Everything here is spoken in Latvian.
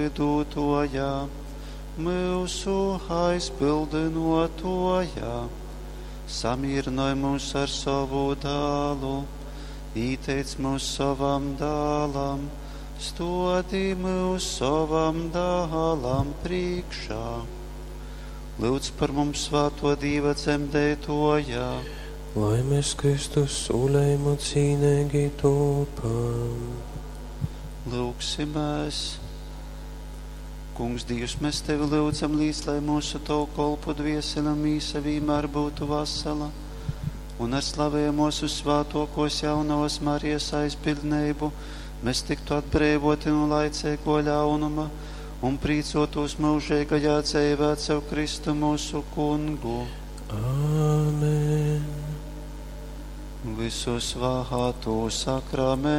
Dotojā, mūsu aizpildinotojā, samierināj mūs ar savu dālu, īteic mūs savam dālam, stodi mūs savam dālam priekšā. Lūdz par mums svēto Dieva dzemdētojā, lai mēs Kristus sūlējumu cīnīgi topam. Lūksimies. Kungs Dievs, mēs Tevi lūdzam līdz, lai mūsu Tavu kolpu dviesela mīsa vienmēr būtu vesela, un ar slavējumu svētokos jaunavas Marijas aizbildnību mēs tiktu atbrīvoti no laicīgo ļaunuma un prīcotos mūžīgajā dzīvē caur Kristu mūsu Kungu. Āmen. Visu svēto sakramentu